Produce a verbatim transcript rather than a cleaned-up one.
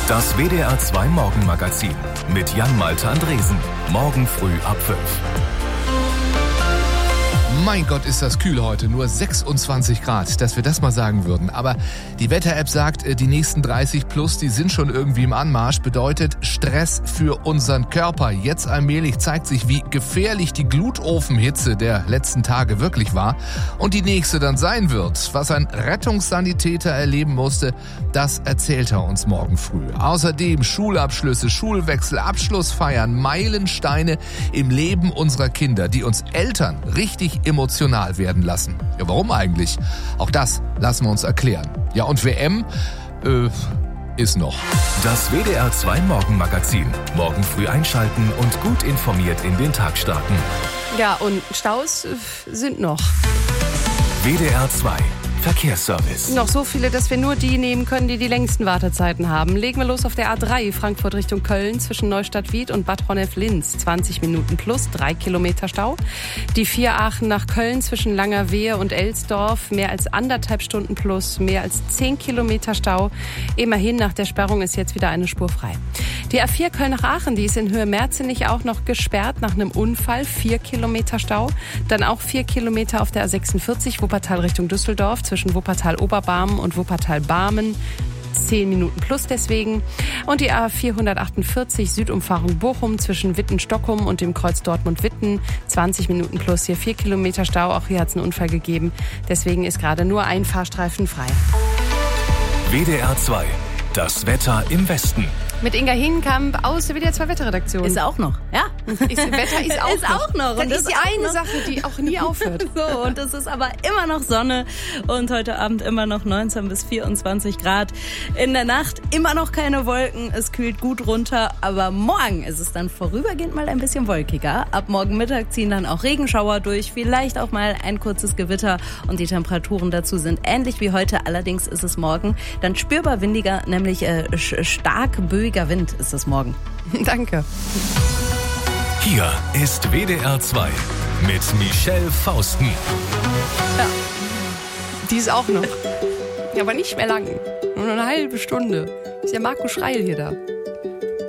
Das W D R zwei Morgenmagazin mit Jan-Malte Andresen. Morgen früh ab fünf. Mein Gott, ist das kühl heute, nur sechsundzwanzig Grad, dass wir das mal sagen würden. Aber die Wetter-App sagt, die nächsten dreißig plus, die sind schon irgendwie im Anmarsch. Bedeutet Stress für unseren Körper. Jetzt allmählich zeigt sich, wie gefährlich die Glutofenhitze der letzten Tage wirklich war und die nächste dann sein wird. Was ein Rettungssanitäter erleben musste, das erzählt er uns morgen früh. Außerdem Schulabschlüsse, Schulwechsel, Abschlussfeiern, Meilensteine im Leben unserer Kinder, die uns Eltern richtig emotional werden lassen. Ja, warum eigentlich? Auch das lassen wir uns erklären. Ja, und W M äh, ist noch. Das W D R zwei Morgenmagazin. Morgen früh einschalten und gut informiert in den Tag starten. Ja, und Staus äh, sind noch. W D R zwei Verkehrsservice. Noch so viele, dass wir nur die nehmen können, die die längsten Wartezeiten haben. Legen wir los auf der A drei, Frankfurt Richtung Köln, zwischen Neustadt-Wied und Bad Honnef-Linz. zwanzig Minuten plus, drei Kilometer Stau. Die vier Aachen nach Köln, zwischen Langerwehe und Elsdorf, mehr als anderthalb Stunden plus, mehr als zehn Kilometer Stau. Immerhin, nach der Sperrung ist jetzt wieder eine Spur frei. Die A vier Köln nach Aachen, die ist in Höhe Merzenich auch noch gesperrt nach einem Unfall. Vier Kilometer Stau. Dann auch vier Kilometer auf der A sechsundvierzig, Wuppertal Richtung Düsseldorf, zwischen Wuppertal-Oberbarmen und Wuppertal-Barmen. zehn Minuten plus deswegen. Und die A vierhundertachtundvierzig Südumfahrung Bochum zwischen Witten-Stockholm und dem Kreuz Dortmund-Witten. zwanzig Minuten plus, hier vier Kilometer Stau. Auch hier hat es einen Unfall gegeben. Deswegen ist gerade nur ein Fahrstreifen frei. W D R zwei. Das Wetter im Westen. Mit Inga Hienkamp aus der W D R zwei Wetterredaktion. Ist auch noch, ja. Ist, Wetter ist auch ist noch. Auch noch. Das, Und das ist die eine noch. Sache, die auch nie aufhört. So, und es ist aber immer noch Sonne und heute Abend immer noch neunzehn bis vierundzwanzig Grad. In der Nacht immer noch keine Wolken, es kühlt gut runter, aber morgen ist es dann vorübergehend mal ein bisschen wolkiger. Ab morgen Mittag ziehen dann auch Regenschauer durch, vielleicht auch mal ein kurzes Gewitter und die Temperaturen dazu sind ähnlich wie heute. Allerdings ist es morgen dann spürbar windiger, nämlich äh, stark böiger Wind ist es morgen. Danke. Hier ist W D R zwei mit Michelle Fausten. Ja, die ist auch noch. Ja, aber nicht mehr lang. Nur eine halbe Stunde. Ist ja Marco Schreil hier da.